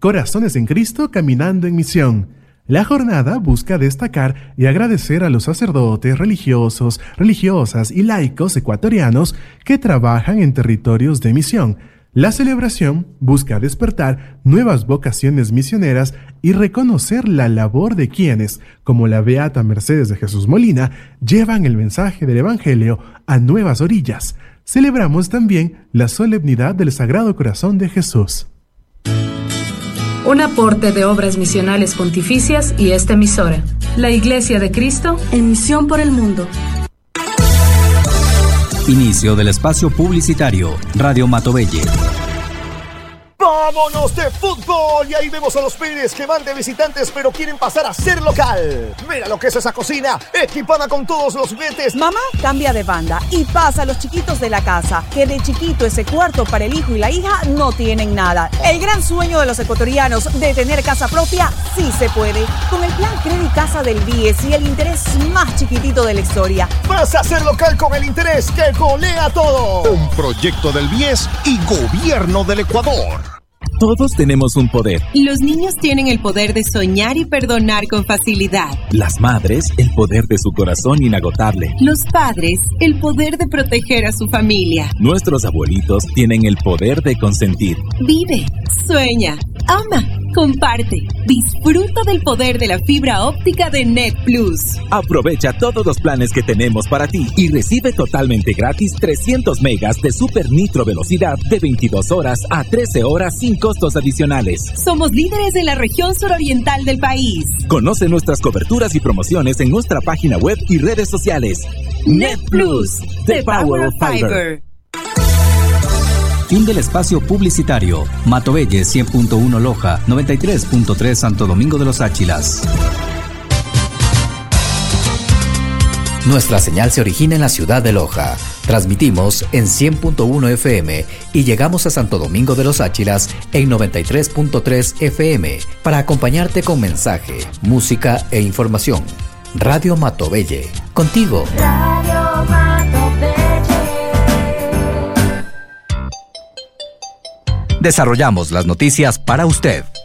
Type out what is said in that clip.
Corazones en Cristo caminando en misión. La jornada busca destacar y agradecer a los sacerdotes, religiosos, religiosas y laicos ecuatorianos que trabajan en territorios de misión. La celebración busca despertar nuevas vocaciones misioneras y reconocer la labor de quienes, como la beata Mercedes de Jesús Molina, llevan el mensaje del Evangelio a nuevas orillas. Celebramos también la solemnidad del Sagrado Corazón de Jesús. Un aporte de Obras Misionales Pontificias y esta emisora, la Iglesia de Cristo, en misión por el mundo. Inicio del espacio publicitario. Radio Matovelle. ¡Vámonos de fútbol! Y ahí vemos a los Pérez que van de visitantes pero quieren pasar a ser local. Mira lo que es esa cocina, equipada con todos los juguetes. Mamá cambia de banda y pasa a los chiquitos de la casa, que de chiquito ese cuarto para el hijo y la hija no tienen nada. El gran sueño de los ecuatorianos de tener casa propia sí se puede. Con el plan Credit Casa del BIES y el interés más chiquitito de la historia. Vas a ser local con el interés que golea todo. Un proyecto del BIES y Gobierno del Ecuador. Todos tenemos un poder. Los niños tienen el poder de soñar y perdonar con facilidad. Las madres, el poder de su corazón inagotable. Los padres, el poder de proteger a su familia. Nuestros abuelitos tienen el poder de consentir. Vive, sueña, ama, comparte. Disfruta del poder de la fibra óptica de Net Plus. Aprovecha todos los planes que tenemos para ti y recibe totalmente gratis 300 megas de super nitro velocidad de 22 horas a 13 horas sin costos adicionales. Somos líderes en la región suroriental del país. Conoce nuestras coberturas y promociones en nuestra página web y redes sociales. Net Plus, the power of fiber. Fin del espacio publicitario. Matovelle 100.1 Loja, 93.3 Santo Domingo de los Áchilas. Nuestra señal se origina en la ciudad de Loja. Transmitimos en 100.1 FM y llegamos a Santo Domingo de los Áchilas en 93.3 FM para acompañarte con mensaje, música e información. Radio Matovelle, contigo. Radio Matovelle. Desarrollamos las noticias para usted.